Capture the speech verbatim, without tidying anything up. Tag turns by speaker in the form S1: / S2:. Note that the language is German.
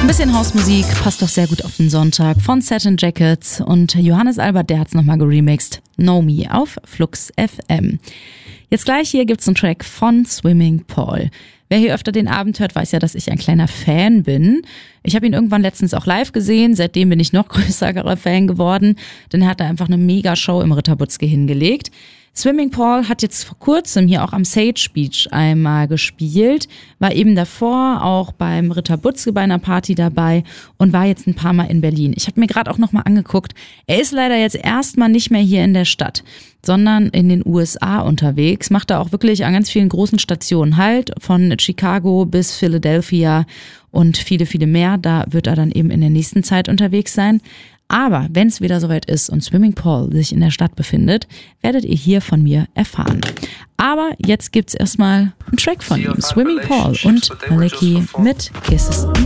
S1: Ein bisschen Hausmusik passt doch sehr gut auf den Sonntag von Satin Jackets und Johannes Albert, der hat's nochmal geremixed. Know Me auf Flux F M. Jetzt gleich hier gibt's einen Track von Swimming Paul. Wer hier öfter den Abend hört, weiß ja, dass ich ein kleiner Fan bin. Ich habe ihn irgendwann letztens auch live gesehen, seitdem bin ich noch größerer Fan geworden, denn er hat da einfach eine Mega-Show im Ritterbutzke hingelegt. Swimming Paul hat jetzt vor kurzem hier auch am Sage Beach einmal gespielt, war eben davor auch beim Ritterbutzke bei einer Party dabei und war jetzt ein paar Mal in Berlin. Ich habe mir gerade auch nochmal angeguckt, er ist leider jetzt erstmal nicht mehr hier in der Stadt, sondern in den U S A unterwegs, macht da auch wirklich an ganz vielen großen Stationen Halt, von Chicago bis Philadelphia und viele, viele mehr. Da wird er dann eben in der nächsten Zeit unterwegs sein. Aber wenn es wieder soweit ist und Swimming Paul sich in der Stadt befindet, werdet ihr hier von mir erfahren. Aber jetzt gibt's erstmal einen Track von ihm, Swimming Paul und Maleki mit Kisses.